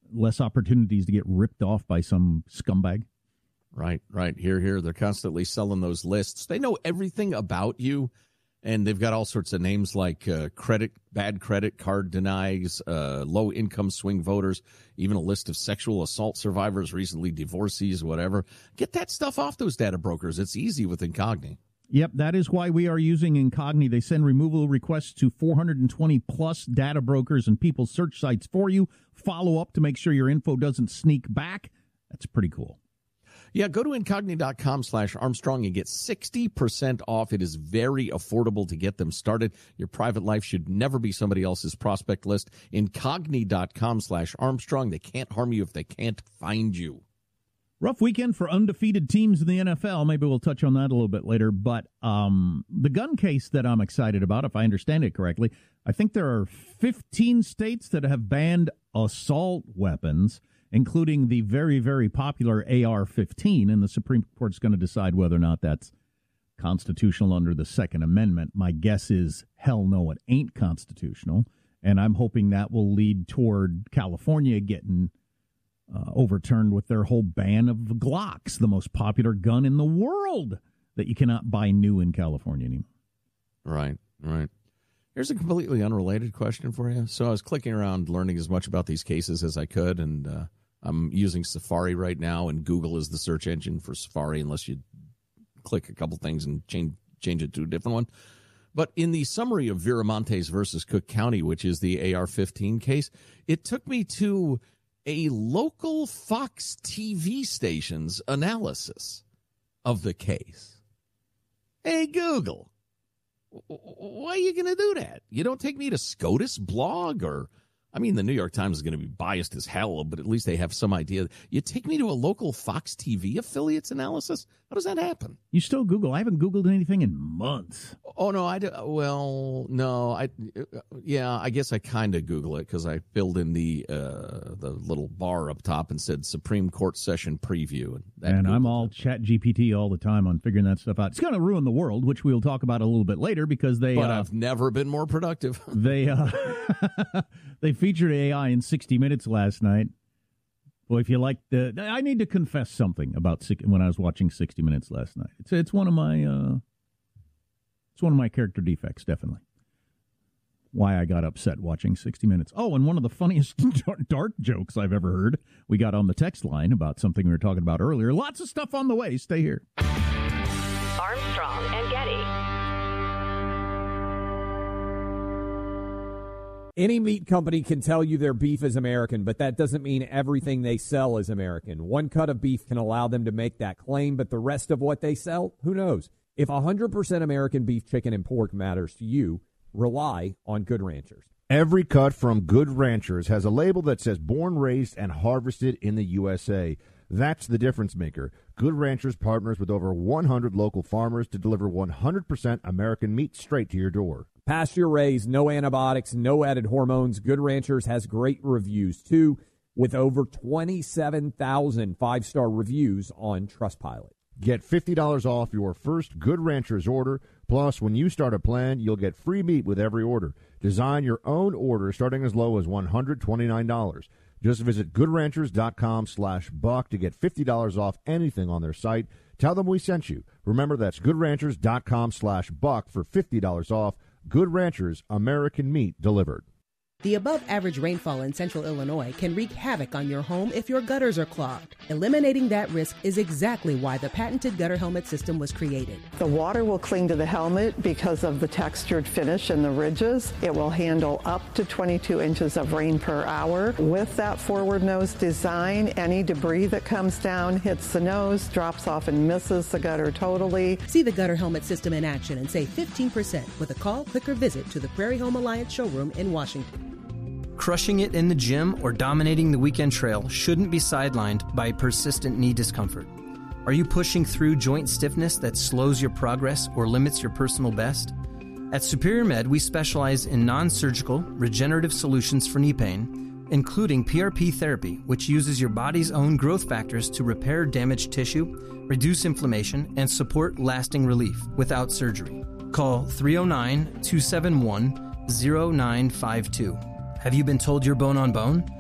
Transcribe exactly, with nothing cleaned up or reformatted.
less opportunities to get ripped off by some scumbag. Right, right. Here, here. They're constantly selling those lists. They know everything about you, and they've got all sorts of names like uh, credit, bad credit card denies, uh, low-income swing voters, even a list of sexual assault survivors, recently divorcees, whatever. Get that stuff off those data brokers. It's easy with Incogni. Yep, that is why we are using Incogni. They send removal requests to four hundred twenty plus data brokers and people's search sites for you. Follow up to make sure your info doesn't sneak back. That's pretty cool. Yeah, go to Incogni.com slash Armstrong and get sixty percent off. It is very affordable to get them started. Your private life should never be somebody else's prospect list. Incogni.com slash Armstrong. They can't harm you if they can't find you. Rough weekend for undefeated teams in the N F L. Maybe we'll touch on that a little bit later. But um, the gun case that I'm excited about, if I understand it correctly, I think there are fifteen states that have banned assault weapons, including the very, very popular A R fifteen, and the Supreme Court's going to decide whether or not that's constitutional under the Second Amendment. My guess is, hell no, it ain't constitutional, and I'm hoping that will lead toward California getting uh, overturned with their whole ban of Glocks, the most popular gun in the world, that you cannot buy new in California anymore. Right, right. Here's a completely unrelated question for you. So I was clicking around learning as much about these cases as I could, and uh, I'm using Safari right now, and Google is the search engine for Safari unless you click a couple things and change change it to a different one. But in the summary of Viramontes versus Cook County, which is the A R fifteen case, it took me to a local Fox T V station's analysis of the case. Hey, Google, why are you going to do that? You don't take me to SCOTUS blog or, I mean, the New York Times is going to be biased as hell, but at least they have some idea. You take me to a local Fox T V affiliate's analysis? How does that happen? You still Google? I haven't Googled anything in months. Oh, no, I do. Well, no, I, yeah, I guess I kind of Google it because I filled in the uh, the little bar up top and said Supreme Court session preview. And, that and I'm Googled all it. Chat G P T all the time on figuring that stuff out. It's going to ruin the world, which we'll talk about a little bit later because they... But uh, I've never been more productive. they, uh, they featured A I in sixty minutes last night. Well, if you like the, I need to confess something about when I was watching sixty minutes last night. It's it's one of my uh, it's one of my character defects, definitely. Why I got upset watching sixty minutes. Oh, and one of the funniest dark jokes I've ever heard we got on the text line about something we were talking about earlier. Lots of stuff on the way. Stay here. Armstrong and Getty. Any meat company can tell you their beef is American, but that doesn't mean everything they sell is American. One cut of beef can allow them to make that claim, but the rest of what they sell, who knows? If one hundred percent American beef, chicken, and pork matters to you, rely on Good Ranchers. Every cut from Good Ranchers has a label that says born, raised, and harvested in the U S A. That's the difference maker. Good Ranchers partners with over one hundred local farmers to deliver one hundred percent American meat straight to your door. Pasture raised, no antibiotics, no added hormones. Good Ranchers has great reviews, too, with over twenty-seven thousand five-star reviews on Trustpilot. Get fifty dollars off your first Good Ranchers order. Plus, when you start a plan, you'll get free meat with every order. Design your own order starting as low as one hundred twenty-nine dollars. Just visit goodranchers.com slash buck to get fifty dollars off anything on their site. Tell them we sent you. Remember, that's goodranchers.com slash buck for fifty dollars off. Good Ranchers, American meat delivered. The above-average rainfall in central Illinois can wreak havoc on your home if your gutters are clogged. Eliminating that risk is exactly why the patented gutter helmet system was created. The water will cling to the helmet because of the textured finish and the ridges. It will handle up to twenty-two inches of rain per hour. With that forward nose design, any debris that comes down hits the nose, drops off and misses the gutter totally. See the gutter helmet system in action and save fifteen percent with a call, click, or visit to the Prairie Home Alliance showroom in Washington. Crushing it in the gym or dominating the weekend trail shouldn't be sidelined by persistent knee discomfort. Are you pushing through joint stiffness that slows your progress or limits your personal best? At Superior Med, we specialize in non-surgical, regenerative solutions for knee pain, including P R P therapy, which uses your body's own growth factors to repair damaged tissue, reduce inflammation, and support lasting relief without surgery. Call three oh nine, two seven one, oh nine five two. Have you been told you're bone on bone?